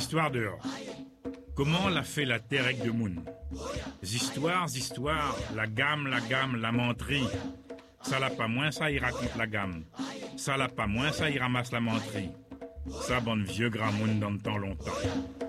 Z'histoires dehors. Comment l'a fait la terre avec de moun? Z'histoires, la gamme, la menterie. Ça l'a pas moins, ça il raconte la gamme. Ça l'a pas moins, ça il ramasse la menterie. Ça, bonne vieux grand moun dans le temps longtemps.